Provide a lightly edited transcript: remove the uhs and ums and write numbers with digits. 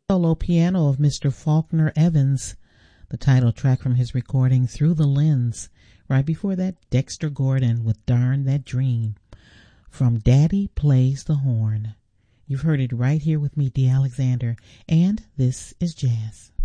Solo piano of Mr. Faulkner Evans, the title track from his recording Through the Lens. Right before that, Dexter Gordon with Darn That Dream from Daddy Plays the Horn. You've heard it right here with me, Dee Alexander, and this is Jazz.